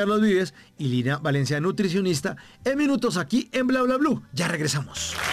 Carlos Vives y Lina Valencia, nutricionista, en minutos aquí en Bla Bla Blue. Ya regresamos.